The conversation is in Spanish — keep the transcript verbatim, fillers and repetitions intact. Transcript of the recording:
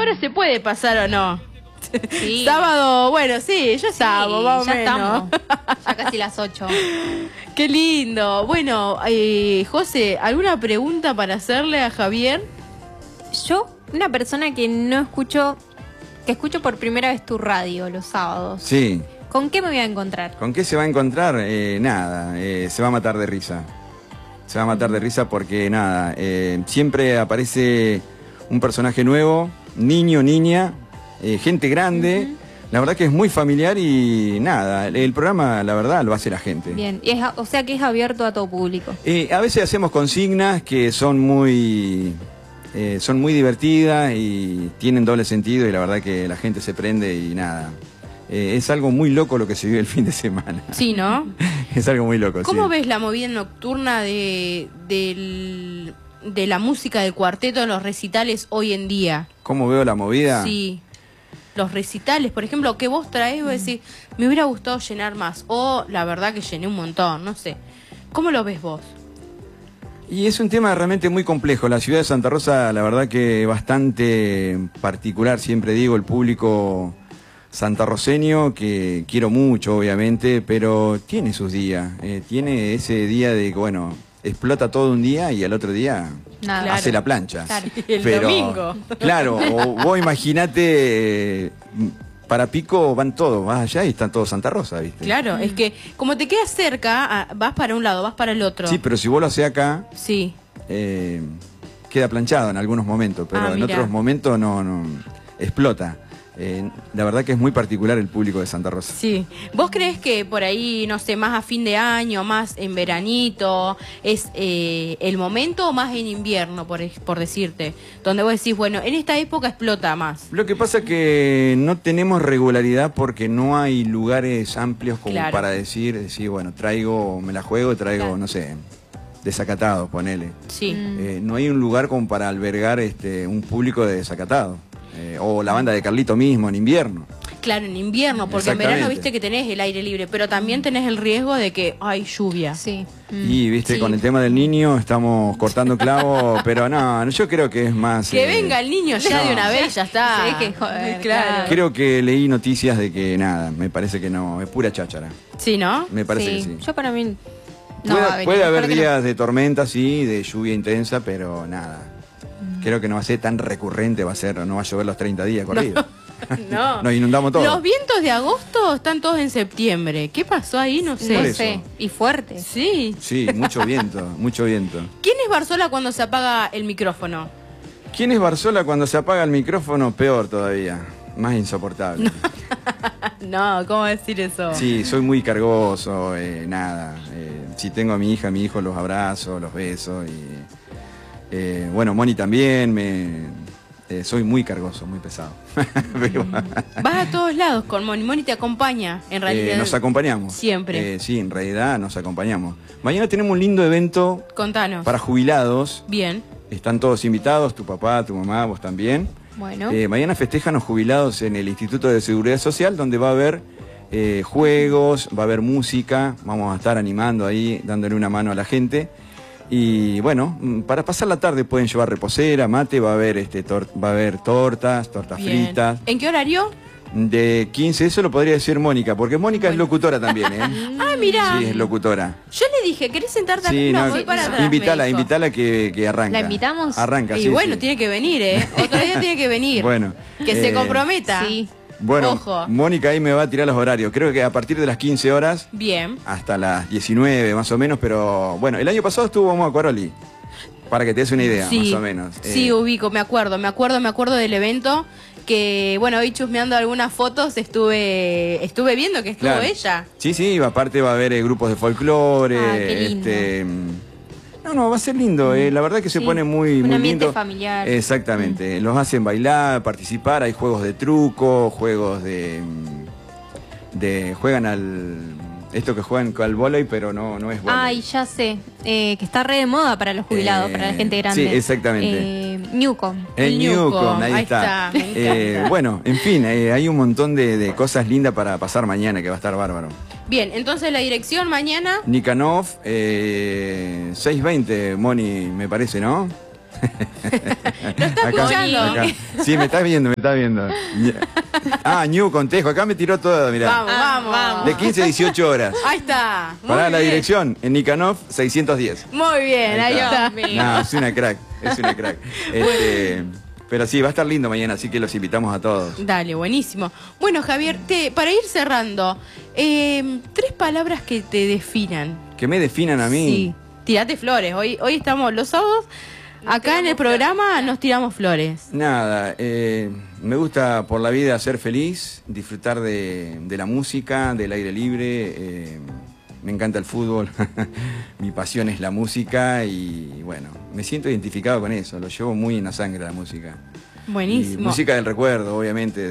ahora se puede pasar o no. Sí. Sábado, bueno, sí, ya estamos, Sí, más o ya menos. estamos. Ya casi las ocho. Qué lindo. Bueno, eh, José, ¿alguna pregunta para hacerle a Javier? Yo, una persona que no escucho, que escucho por primera vez tu radio los sábados. Sí. ¿Con qué me voy a encontrar? ¿Con qué se va a encontrar? Eh, nada, eh, se va a matar de risa. Se va a matar de risa porque nada, eh, siempre aparece un personaje nuevo, niño, niña, eh, gente grande. Uh-huh. La verdad que es muy familiar y nada, el programa la verdad lo hace la gente. Bien, y es, o sea que es abierto a todo público. Eh, a veces hacemos consignas que son muy, eh, son muy divertidas y tienen doble sentido y la verdad que la gente se prende y nada. Eh, es algo muy loco lo que se vive el fin de semana. Sí, ¿no? Es algo muy loco. ¿Cómo sí. ves la movida nocturna de, del, de la música del cuarteto en los recitales hoy en día? ¿Cómo veo la movida? Sí. Los recitales, por ejemplo, que vos traes, vos decís, me hubiera gustado llenar más. O la verdad que llené un montón, no sé. ¿Cómo lo ves vos? Y es un tema realmente muy complejo. La ciudad de Santa Rosa, la verdad que bastante particular, siempre digo, el público santarroceño, que quiero mucho, obviamente, pero tiene sus días. Eh, tiene ese día de que, bueno, explota todo un día y al otro día Nada. hace la plancha. Claro. El pero, domingo. Claro, o vos imaginate, eh, para Pico van todos, vas allá y están todos Santa Rosa, ¿viste? Claro, mm. es que como te quedas cerca, vas para un lado, vas para el otro. Sí, pero si vos lo hacés acá, sí. eh, queda planchado en algunos momentos, pero ah, en otros momentos no, no explota. Eh, la verdad que es muy particular el público de Santa Rosa. Sí. ¿Vos crees que por ahí, no sé, más a fin de año, más en veranito, es eh, el momento o más en invierno, por, por decirte? Donde vos decís, bueno, en esta época explota más. Lo que pasa es que no tenemos regularidad porque no hay lugares amplios como claro. para decir, decir, bueno, traigo, me la juego, traigo, claro. no sé, desacatados, ponele. Sí. Eh, no hay un lugar como para albergar este, un público de desacatados. Eh, o la banda de Carlito mismo en invierno. Claro, en invierno, porque en verano viste que tenés el aire libre, pero también tenés el riesgo de que hay lluvia. Sí. Mm. Y viste, sí. con el tema del niño estamos cortando clavo, pero no, yo creo que es más... Que eh, venga el niño ya no. de una vez, ya está. Sí, que joder, claro. Creo que leí noticias de que nada, me parece que no, es pura cháchara. Sí, ¿no? Me parece sí. que sí. Yo para mí... No puede, va a venir, puede haber días no. de tormenta, sí, de lluvia intensa, pero nada. Creo que no va a ser tan recurrente, va a ser, no va a llover los treinta días corridos. No. Nos inundamos todos. Los vientos de agosto están todos en septiembre. ¿Qué pasó ahí? No sé. No sé. Y fuerte. Sí. Sí, mucho viento, mucho viento. ¿Quién es Barzola cuando se apaga el micrófono? ¿Quién es Barzola cuando se apaga el micrófono? Peor todavía. Más insoportable. No, ¿cómo decir eso? Sí, soy muy cargoso, eh, nada. Eh, si tengo a mi hija, a mi hijo los abrazo, los beso y... Eh, bueno, Moni también, me, eh, soy muy cargoso, muy pesado. Pero, vas a todos lados con Moni, Moni te acompaña, en realidad. Eh, nos acompañamos. Siempre. Eh, sí, en realidad nos acompañamos. Mañana tenemos un lindo evento. Contanos. Para jubilados. Bien. Están todos invitados, tu papá, tu mamá, vos también. Bueno. Eh, mañana festejan los jubilados en el Instituto de Seguridad Social, donde va a haber eh, juegos, va a haber música, vamos a estar animando ahí, dándole una mano a la gente. Y bueno, para pasar la tarde pueden llevar reposera, mate, va a haber este tor va a haber tortas, tortas Bien. fritas. ¿En qué horario? De quince, eso lo podría decir Mónica, porque Mónica bueno. es locutora también, ¿eh? Ah, mira. Sí, es locutora. Yo le dije, ¿querés sentarte sí, aquí? No, no, voy para atrás. Invítala, invítala que, que arranca. ¿La invitamos? Arranca, y sí. Y bueno, sí. tiene que venir, ¿eh? Otro día tiene que venir. Bueno. Que eh, se comprometa. Sí. Bueno, Ojo. Mónica ahí me va a tirar los horarios. Creo que a partir de las quince horas. Bien. Hasta las diecinueve más o menos, pero bueno, el año pasado estuvo Momo Coroli. Para que te des una idea, sí, más o menos. Sí, eh, ubico, me acuerdo, me acuerdo, me acuerdo del evento que, bueno, hoy chusmeando algunas fotos estuve estuve viendo que estuvo claro. ella. Sí, sí, aparte va a haber eh, grupos de folclore. Ah, qué lindo. Este, no, no, va a ser lindo. Eh, la verdad que se sí, pone muy, un muy ambiente lindo. familiar. Exactamente. Mm. Los hacen bailar, participar. Hay juegos de truco, juegos de, de juegan al esto que juegan al vóley, pero no, no es vóley. Ay, ya sé. Eh, que está re de moda para los jubilados, eh, para la gente grande. Sí, exactamente. Eh, Newcom. El Newcom, ahí, ahí está. está eh, bueno, en fin, eh, hay un montón de, de cosas lindas para pasar mañana, que va a estar bárbaro. Bien, entonces la dirección mañana. Nikanov, eh, seiscientos veinte, Moni, me parece, ¿no? Lo está escuchando. acá. Sí, me estás viendo, me estás viendo. Ah, Ñu Contejo, acá me tiró todo, mirá. Vamos, vamos, vamos. De quince a dieciocho horas. Ahí está. Muy Para la bien. dirección, en Nicanov seiscientos diez. Muy bien, ahí, Ahí está. está. No, es una crack, es una crack. Este, pero sí, va a estar lindo mañana, así que los invitamos a todos. Dale, buenísimo. Bueno, Javier, te, para ir cerrando, eh, tres palabras que te definan. Que me definan a mí. Sí, tirate flores. Hoy, hoy estamos los sábados, acá en el programa nos tiramos flores. Nada, eh, me gusta por la vida ser feliz, disfrutar de, de la música, del aire libre. Eh, me encanta el fútbol, mi pasión es la música y bueno, me siento identificado con eso, lo llevo muy en la sangre la música. Buenísimo. Y música del recuerdo, obviamente.